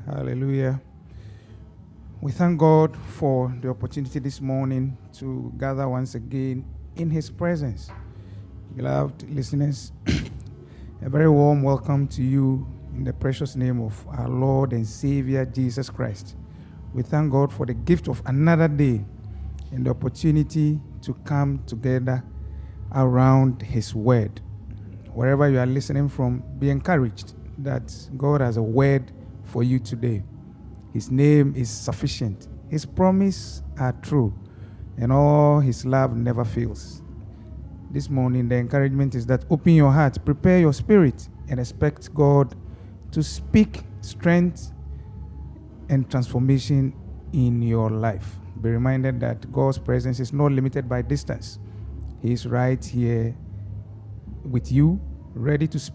Hallelujah. We thank God for the opportunity this morning to gather once again in His presence. Beloved listeners, a very warm welcome to you in the precious name of our Lord and Savior Jesus Christ. We thank God for the gift of another day and the opportunity to come together around His Word. Wherever you are listening from, be encouraged that God has a word for you today. His name is sufficient. His promises are true, and all His love never fails. This morning, the encouragement is that open your heart, prepare your spirit, and expect God to speak strength and transformation in your life. Be reminded that God's presence is not limited by distance. He is right here with you, ready to speak